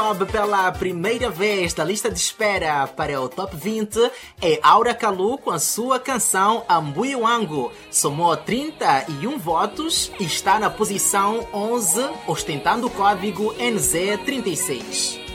sobe pela primeira vez da lista de espera para o Top 20 é Aura Kalu com a sua canção Ambuiwango. Somou 31 votos e está na posição 11, ostentando o código NZ36.